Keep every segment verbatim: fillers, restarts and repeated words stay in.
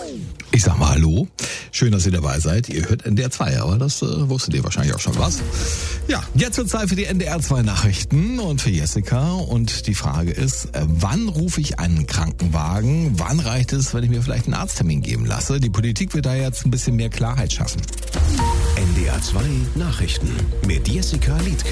Ich sag mal hallo, schön, dass ihr dabei seid. Ihr hört N D R zwei, aber das äh, wusstet ihr wahrscheinlich auch schon was. Ja, jetzt wird Zeit für die N D R zwei Nachrichten und für Jessica. Und die Frage ist, äh, wann rufe ich einen Krankenwagen? Wann reicht es, wenn ich mir vielleicht einen Arzttermin geben lasse? Die Politik wird da jetzt ein bisschen mehr Klarheit schaffen. N D R zwei Nachrichten mit Jessica Liedtke.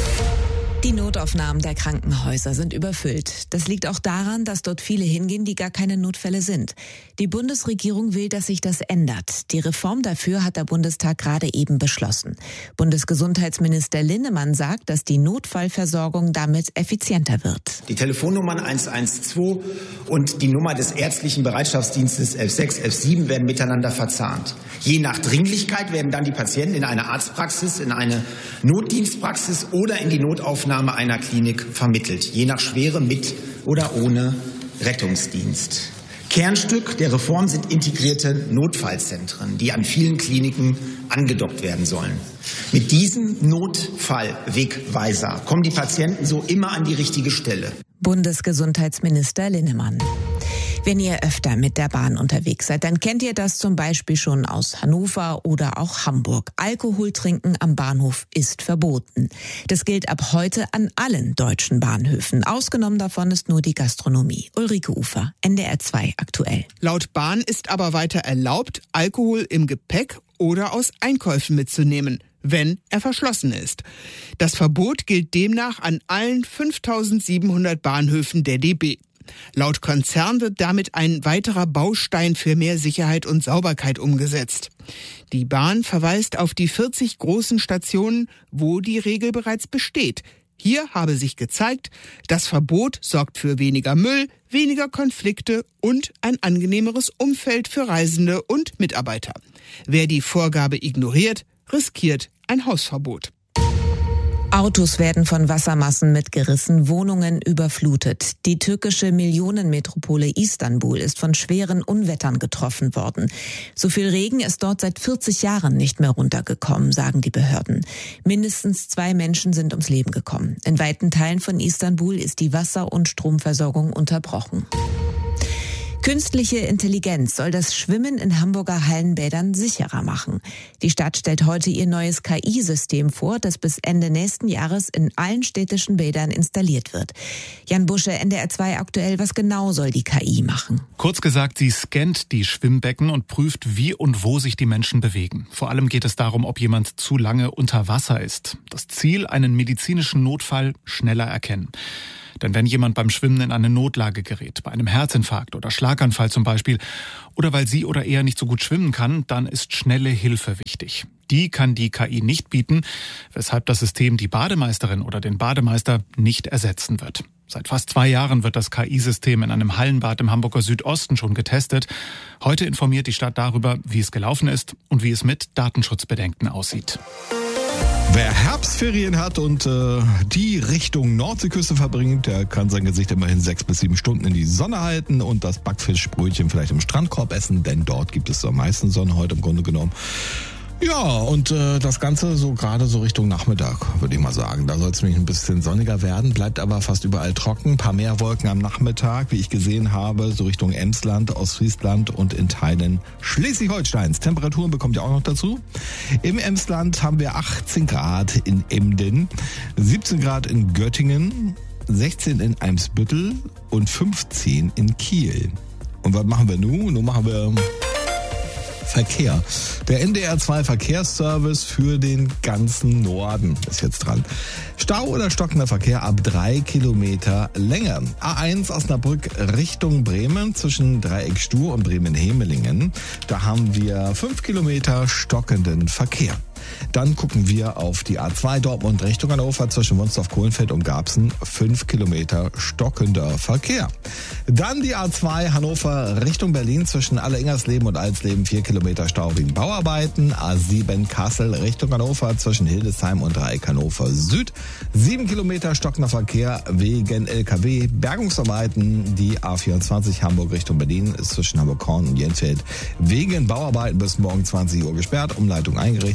Die Notaufnahmen der Krankenhäuser sind überfüllt. Das liegt auch daran, dass dort viele hingehen, die gar keine Notfälle sind. Die Bundesregierung will, dass sich das ändert. Die Reform dafür hat der Bundestag gerade eben beschlossen. Bundesgesundheitsminister Linnemann sagt, dass die Notfallversorgung damit effizienter wird. Die Telefonnummern eins eins zwei und die Nummer des ärztlichen Bereitschaftsdienstes elf sechs, elf sieben werden miteinander verzahnt. Je nach Dringlichkeit werden dann die Patienten in eine Arztpraxis, in eine Notdienstpraxis oder in die Notaufnahme einer Klinik vermittelt, je nach Schwere mit oder ohne Rettungsdienst. Kernstück der Reform sind integrierte Notfallzentren, die an vielen Kliniken angedockt werden sollen. Mit diesem Notfallwegweiser kommen die Patienten so immer an die richtige Stelle. Bundesgesundheitsminister Linnemann. Wenn ihr öfter mit der Bahn unterwegs seid, dann kennt ihr das zum Beispiel schon aus Hannover oder auch Hamburg. Alkohol trinken am Bahnhof ist verboten. Das gilt ab heute an allen deutschen Bahnhöfen. Ausgenommen davon ist nur die Gastronomie. Ulrike Ufer, N D R zwei aktuell. Laut Bahn ist aber weiter erlaubt, Alkohol im Gepäck oder aus Einkäufen mitzunehmen, wenn er verschlossen ist. Das Verbot gilt demnach an allen fünftausendsiebenhundert Bahnhöfen der D B. Laut Konzern wird damit ein weiterer Baustein für mehr Sicherheit und Sauberkeit umgesetzt. Die Bahn verweist auf die vierzig großen Stationen, wo die Regel bereits besteht. Hier habe sich gezeigt, das Verbot sorgt für weniger Müll, weniger Konflikte und ein angenehmeres Umfeld für Reisende und Mitarbeiter. Wer die Vorgabe ignoriert, riskiert ein Hausverbot. Autos werden von Wassermassen mitgerissen, Wohnungen überflutet. Die türkische Millionenmetropole Istanbul ist von schweren Unwettern getroffen worden. So viel Regen ist dort seit vierzig Jahren nicht mehr runtergekommen, sagen die Behörden. Mindestens zwei Menschen sind ums Leben gekommen. In weiten Teilen von Istanbul ist die Wasser- und Stromversorgung unterbrochen. Künstliche Intelligenz soll das Schwimmen in Hamburger Hallenbädern sicherer machen. Die Stadt stellt heute ihr neues K I-System vor, das bis Ende nächsten Jahres in allen städtischen Bädern installiert wird. Jan Busche, N D R zwei aktuell, was genau soll die K I machen? Kurz gesagt, sie scannt die Schwimmbecken und prüft, wie und wo sich die Menschen bewegen. Vor allem geht es darum, ob jemand zu lange unter Wasser ist. Das Ziel, einen medizinischen Notfall schneller erkennen. Denn wenn jemand beim Schwimmen in eine Notlage gerät, bei einem Herzinfarkt oder Schlaganfall zum Beispiel, oder weil sie oder er nicht so gut schwimmen kann, dann ist schnelle Hilfe wichtig. Die kann die K I nicht bieten, weshalb das System die Bademeisterin oder den Bademeister nicht ersetzen wird. Seit fast zwei Jahren wird das K I-System in einem Hallenbad im Hamburger Südosten schon getestet. Heute informiert die Stadt darüber, wie es gelaufen ist und wie es mit Datenschutzbedenken aussieht. Wer Herbstferien hat und äh, die Richtung Nordseeküste verbringt, der kann sein Gesicht immerhin sechs bis sieben Stunden in die Sonne halten und das Backfischbrötchen vielleicht im Strandkorb essen, denn dort gibt es am meisten Sonne heute im Grunde genommen. Ja, und äh, das Ganze so gerade so Richtung Nachmittag, würde ich mal sagen. Da soll es nämlich ein bisschen sonniger werden, bleibt aber fast überall trocken. Ein paar mehr Wolken am Nachmittag, wie ich gesehen habe, so Richtung Emsland, Ostfriesland und in Teilen Schleswig-Holsteins. Temperaturen bekommt ihr auch noch dazu. Im Emsland haben wir achtzehn Grad in Emden, siebzehn Grad in Göttingen, sechzehn in Eimsbüttel und fünfzehn in Kiel. Und was machen wir nun? Nun machen wir Verkehr. Der N D R zwei Verkehrsservice für den ganzen Norden ist jetzt dran. Stau oder stockender Verkehr ab drei Kilometer Länge. A eins Osnabrück Richtung Bremen zwischen Dreieck Stur und Bremen-Hemelingen. Da haben wir fünf Kilometer stockenden Verkehr. Dann gucken wir auf die A zwei Dortmund Richtung Hannover zwischen Wunsdorf-Kohlenfeld und Garbsen. fünf Kilometer stockender Verkehr. Dann die A zwei Hannover Richtung Berlin zwischen Alle-Ingersleben und Alsleben. vier Kilometer Stau wegen Bauarbeiten. A sieben Kassel Richtung Hannover zwischen Hildesheim und Dreieck Hannover Süd. sieben Kilometer stockender Verkehr wegen L K W-Bergungsarbeiten. Die A vierundzwanzig Hamburg Richtung Berlin ist zwischen Hamburg-Horn und Jensfeld wegen Bauarbeiten bis morgen zwanzig Uhr gesperrt. Umleitung eingerichtet.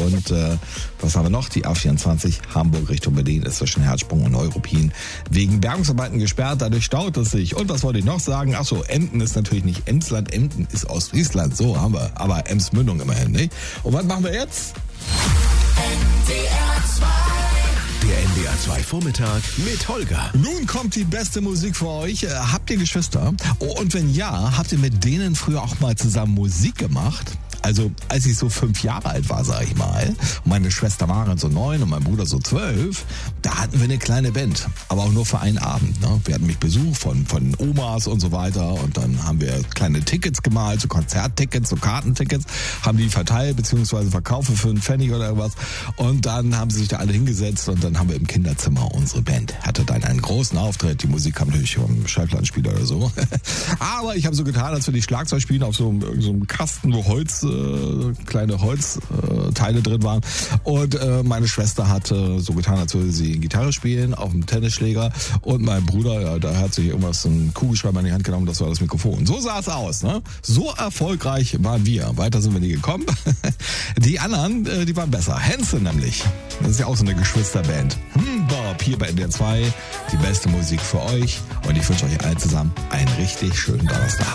Und äh, was haben wir noch? Die A vierundzwanzig Hamburg Richtung Berlin ist zwischen Herzsprung und Neuruppin wegen Bergungsarbeiten gesperrt. Dadurch staut es sich. Und was wollte ich noch sagen? Ach so, Emden ist natürlich nicht Emsland. Emden ist Ostfriesland. So haben wir. Aber Emsmündung immerhin, nicht? Und was machen wir jetzt? N D R zwei. Der N D R zwei Vormittag mit Holger. Nun kommt die beste Musik für euch. Habt ihr Geschwister? Oh, und wenn ja, habt ihr mit denen früher auch mal zusammen Musik gemacht? Also, als ich so fünf Jahre alt war, sag ich mal, und meine Schwester waren so neun und mein Bruder so zwölf, da hatten wir eine kleine Band, aber auch nur für einen Abend. Ne? Wir hatten mich Besuch von, von Omas und so weiter und dann haben wir kleine Tickets gemalt, so Konzerttickets, so Kartentickets, haben die verteilt beziehungsweise verkauft für einen Pfennig oder irgendwas und dann haben sie sich da alle hingesetzt und dann haben wir im Kinderzimmer unsere Band. Hatte dann einen großen Auftritt, die Musik kam natürlich vom Schallplattenspieler oder so, aber ich habe so getan, als wir die Schlagzeug spielen auf so, so einem Kasten, wo Holz kleine Holzteile äh, drin waren und äh, meine Schwester hat äh, so getan, als würde sie Gitarre spielen auf dem Tennisschläger und mein Bruder, ja, da hat sich irgendwas, ein Kugelschreiber in die Hand genommen, das war das Mikrofon. So sah es aus, ne? So erfolgreich waren wir. Weiter sind wir nie gekommen. Die anderen, äh, die waren besser. Hanson nämlich. Das ist ja auch so eine Geschwisterband. Hm, Bob, hier bei N D R zwei die beste Musik für euch und ich wünsche euch allen zusammen einen richtig schönen Donnerstag.